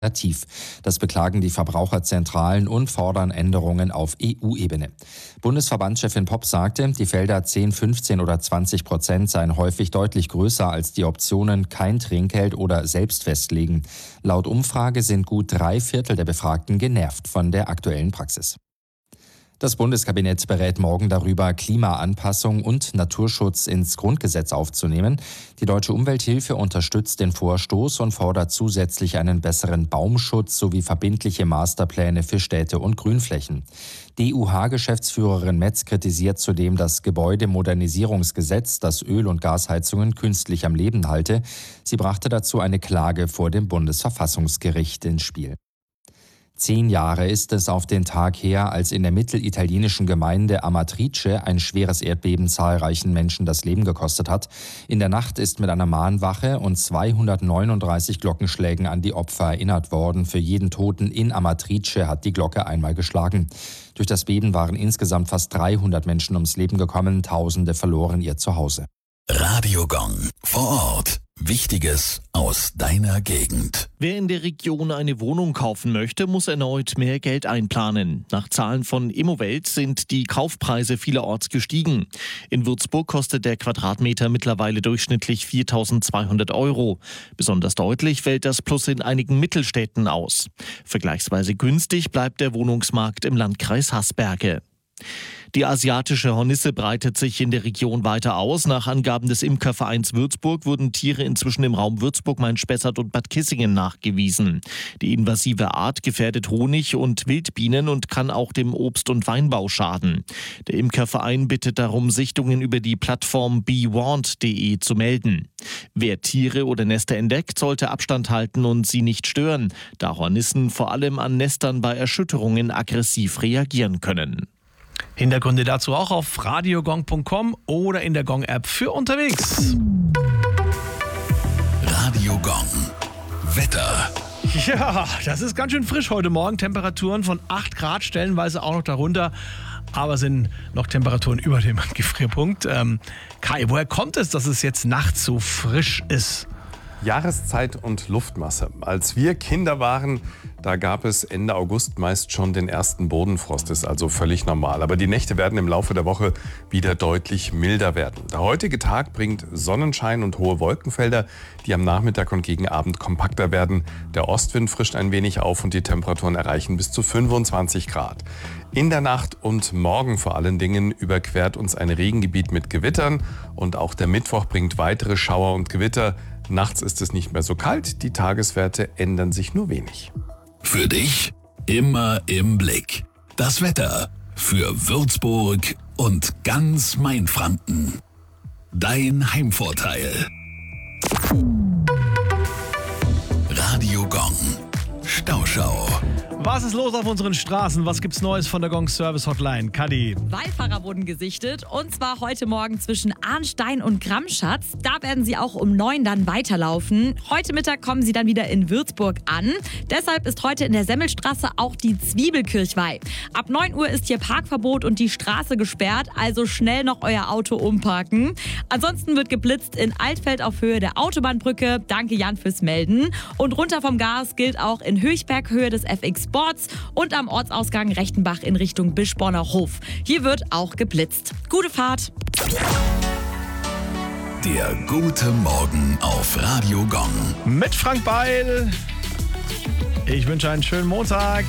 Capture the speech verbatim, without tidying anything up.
Tief. Das beklagen die Verbraucherzentralen und fordern Änderungen auf E U-Ebene. Bundesverbandschefin Popp sagte, die Felder zehn, fünfzehn oder zwanzig Prozent seien häufig deutlich größer als die Optionen kein Trinkgeld oder selbst festlegen. Laut Umfrage sind gut drei Viertel der Befragten genervt von der aktuellen Praxis. Das Bundeskabinett berät morgen darüber, Klimaanpassung und Naturschutz ins Grundgesetz aufzunehmen. Die Deutsche Umwelthilfe unterstützt den Vorstoß und fordert zusätzlich einen besseren Baumschutz sowie verbindliche Masterpläne für Städte und Grünflächen. D U H-Geschäftsführerin Metz kritisiert zudem das Gebäudemodernisierungsgesetz, das Öl- und Gasheizungen künstlich am Leben halte. Sie brachte dazu eine Klage vor dem Bundesverfassungsgericht ins Spiel. Zehn Jahre ist es auf den Tag her, als in der mittelitalienischen Gemeinde Amatrice ein schweres Erdbeben zahlreichen Menschen das Leben gekostet hat. In der Nacht ist mit einer Mahnwache und zweihundertneununddreißig Glockenschlägen an die Opfer erinnert worden. Für jeden Toten in Amatrice hat die Glocke einmal geschlagen. Durch das Beben waren insgesamt fast dreihundert Menschen ums Leben gekommen, Tausende verloren ihr Zuhause. Radio Gong vor Ort. Wichtiges aus deiner Gegend. Wer in der Region eine Wohnung kaufen möchte, muss erneut mehr Geld einplanen. Nach Zahlen von Immowelt sind die Kaufpreise vielerorts gestiegen. In Würzburg kostet der Quadratmeter mittlerweile durchschnittlich viertausendzweihundert Euro. Besonders deutlich fällt das Plus in einigen Mittelstädten aus. Vergleichsweise günstig bleibt der Wohnungsmarkt im Landkreis Haßberge. Die asiatische Hornisse breitet sich in der Region weiter aus. Nach Angaben des Imkervereins Würzburg wurden Tiere inzwischen im Raum Würzburg, Main-Spessart und Bad Kissingen nachgewiesen. Die invasive Art gefährdet Honig- und Wildbienen und kann auch dem Obst- und Weinbau schaden. Der Imkerverein bittet darum, Sichtungen über die Plattform be warned punkt de zu melden. Wer Tiere oder Nester entdeckt, sollte Abstand halten und sie nicht stören, da Hornissen vor allem an Nestern bei Erschütterungen aggressiv reagieren können. Hintergründe dazu auch auf radiogong punkt com oder in der Gong-App für unterwegs. Radio Gong. Wetter. Ja, das ist ganz schön frisch heute Morgen. Temperaturen von acht Grad, stellenweise auch noch darunter. Aber sind noch Temperaturen über dem Gefrierpunkt. Ähm, Kai, woher kommt es, dass es jetzt nachts so frisch ist? Jahreszeit und Luftmasse. Als wir Kinder waren, da gab es Ende August meist schon den ersten Bodenfrost, ist also völlig normal. Aber die Nächte werden im Laufe der Woche wieder deutlich milder werden. Der heutige Tag bringt Sonnenschein und hohe Wolkenfelder, die am Nachmittag und gegen Abend kompakter werden. Der Ostwind frischt ein wenig auf und die Temperaturen erreichen bis zu fünfundzwanzig Grad. In der Nacht und morgen vor allen Dingen überquert uns ein Regengebiet mit Gewittern und auch der Mittwoch bringt weitere Schauer und Gewitter. Nachts ist es nicht mehr so kalt, die Tageswerte ändern sich nur wenig. Für dich immer im Blick. Das Wetter für Würzburg und ganz Mainfranken. Dein Heimvorteil. Radio Gong. Stauschau. Was ist los auf unseren Straßen? Was gibt's Neues von der Gong Service Hotline? Kadi. Wallfahrer wurden gesichtet und zwar heute Morgen zwischen Arnstein und Gramschatz. Da werden sie auch um neun dann weiterlaufen. Heute Mittag kommen sie dann wieder in Würzburg an. Deshalb ist heute in der Semmelstraße auch die Zwiebelkirchweih. Ab neun Uhr ist hier Parkverbot und die Straße gesperrt, also schnell noch euer Auto umparken. Ansonsten wird geblitzt in Altfeld auf Höhe der Autobahnbrücke. Danke Jan fürs Melden. Und runter vom Gas gilt auch in Höchberg Höhe des F X Sports und am Ortsausgang Rechtenbach in Richtung Bischborner Hof. Hier wird auch geblitzt. Gute Fahrt! Der gute Morgen auf Radio Gong. Mit Frank Beil. Ich wünsche einen schönen Montag.